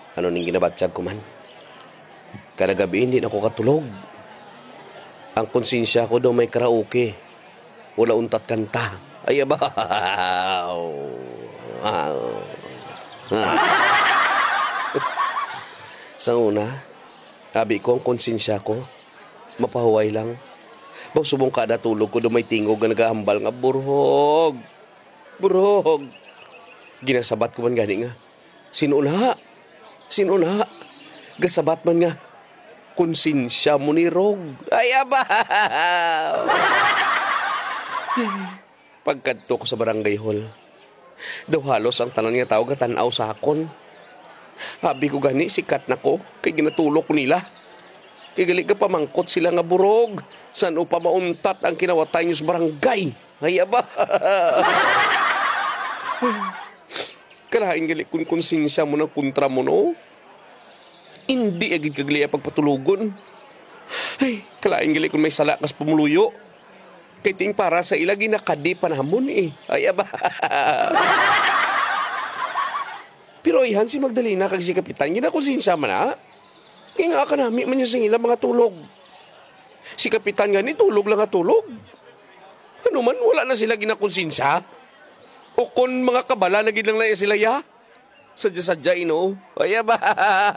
Ano ning ginabatsag ko man? Kada gabi hindi na ako katulog. Ang konsensya ko daw may karaoke. Wala untat kanta. Ay abaw. Sa una, sabi ko ang konsensya ko, mapahuway lang. Baw subong kada tulog ko daw may tingog nga nagahambal nga burhog. Burhog. Ginasabat ko man gani nga. Sinuna. Gasabat man nga. Konsensya mo ni Rog. Ay, abaw! Pagkadto ko sa barangay hall, daw halos ang tanan nga tao gatanaw sa akon. Habi ko gani, sikat na ko, kay ginatulok ko nila. Kay gali ka pamangkot sila nga burog. San o pa mauntat ang kinawatay nyo sa barangay. Ay, abaw! Kalahain gali kung konsensya mo na kontra mo, no? Hindi agad kagli pagpatulugon. Ay, kalaing gali kung may salakas pumuluyo. Kay ting para sa ilagi na kadi panamon eh. Ay, aba. Pero ihan si Magdalena kag si Kapitan, ginakonsensya man na. Kaya nga kanami man niya sa ilang mga tulog. Si Kapitan nga ni tulog lang nga tulog. Ano man, wala na sila ginakonsensya. O kung mga kabala, naging lang na sila ya. Sadya-sadya, ino. Ay, aba.